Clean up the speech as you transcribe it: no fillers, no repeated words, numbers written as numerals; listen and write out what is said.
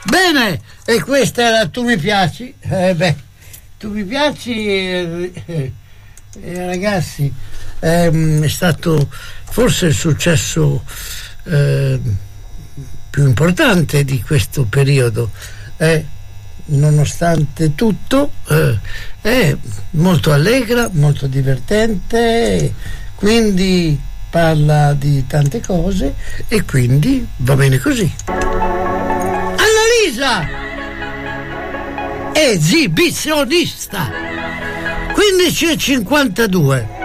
Bene, e questa era Tu mi piaci. Tu mi piaci, ragazzi, è stato forse il successo più importante di questo periodo. Nonostante tutto, è molto allegra, molto divertente, quindi parla di tante cose e quindi va bene così. Annalisa, esibizionista, 15:52.